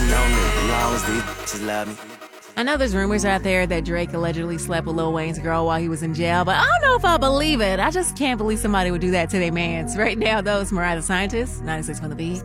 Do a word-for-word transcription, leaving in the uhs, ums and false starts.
lonely, as long as these bitches love me. I know there's rumors out there that Drake allegedly slept with Lil Wayne's girl while he was in jail, but I don't know if I believe it. I just can't believe somebody would do that to their mans. Right now, though, it's Mariah the Scientist, ninety-six from the beat.